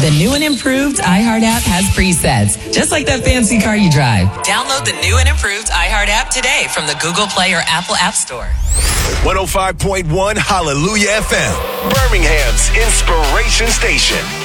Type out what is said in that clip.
The new and improved iHeart app has presets, just like that fancy car you drive. Download the new and improved iHeart app today from the Google Play or Apple App Store. 105.1 Hallelujah FM, Birmingham's inspiration station.